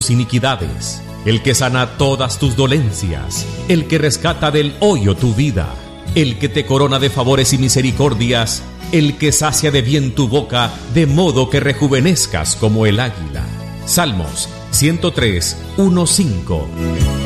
iniquidades, el que sana todas tus dolencias, el que rescata del hoyo tu vida, el que te corona de favores y misericordias, el que sacia de bien tu boca, de modo que rejuvenezcas como el águila. Salmos 103, 1-5.